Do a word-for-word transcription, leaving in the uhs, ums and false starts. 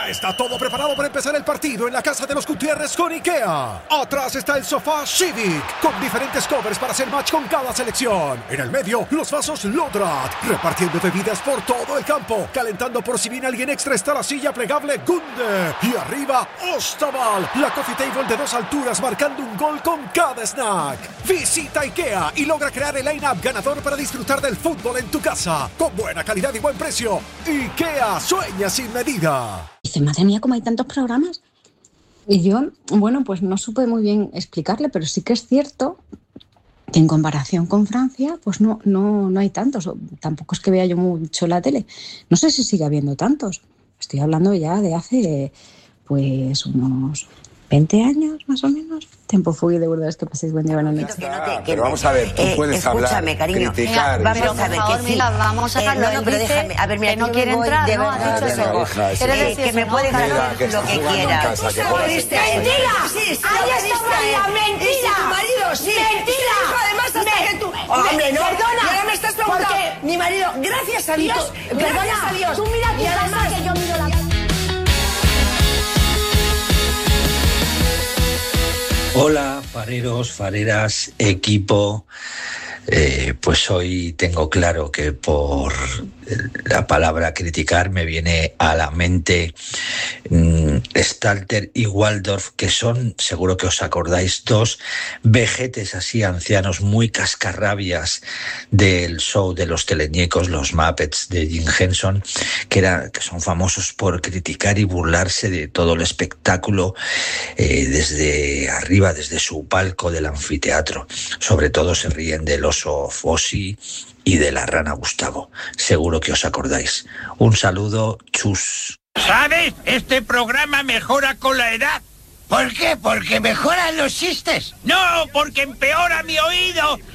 Ya está todo preparado para empezar el partido en la casa de los Gutiérrez con IKEA. Atrás está el sofá Civic, con diferentes covers para hacer match con cada selección. En el medio, los vasos Lodrat, repartiendo bebidas por todo el campo. Calentando por si viene alguien extra está la silla plegable Gunde. Y arriba, Ostaval, la coffee table de dos alturas marcando un gol con cada snack. Visita IKEA y logra crear el line-up ganador para disfrutar del fútbol en tu casa. Con buena calidad y buen precio. IKEA, sueña sin medida. Dice, madre mía, ¿cómo hay tantos programas? Y yo, bueno, pues no supe muy bien explicarle, pero sí que es cierto que en comparación con Francia, pues no, no, no hay tantos. Tampoco es que vea yo mucho la tele. No sé si sigue habiendo tantos. Estoy hablando ya de hace, pues, unos veinte años, más o menos. Tiempo fui, de verdad, es que paséis buen día, buenas noches. Pero vamos a ver, tú Eh, puedes escúchame, hablar, cariño. criticar. Mira, vamos Pero, a por ver favor, que sí. Mila, vamos a Eh, dejarlo. no, no, Él pero dice déjame. A ver, mira, que no yo quiere me voy entrar, de ¿no? Ha verdad, dicho de eso. verdad, hija, Quiere que- decir, que me ¿no? puedes Claro. Mira, hacer que lo está que jugando en quieras. casa, que Tú puede pudiste hacer. a él. ¡Mentira! Sí, sí, ¡Ahí lo está pudiste a María! él. ¡Mentira! Y si tu marido, sí. ¡Mentira! Y tu hijo, además, hasta Me- que tú... Me- Hombre, no. perdona. Y ahora me estás preguntando. Porque mi marido, gracias a Dios. tú- Gracias perdona, a Dios. tú mira tu Y casa, además, que yo miro la... Hola, fareros, fareras, equipo. Eh, pues hoy tengo claro que por la palabra criticar me viene a la mente mmm, Stalter y Waldorf, que son, seguro que os acordáis, dos vejetes así ancianos muy cascarrabias del show de los teleñecos, los Muppets de Jim Henson, que, era, que son famosos por criticar y burlarse de todo el espectáculo eh, desde arriba, desde su palco del anfiteatro. Sobre todo se ríen del oso Fossi y de la rana Gustavo. Seguro que os acordáis. Un saludo, chus. ¿Sabes? Este programa mejora con la edad. ¿Por qué? ¿Porque mejoran los chistes? No, porque empeora mi oído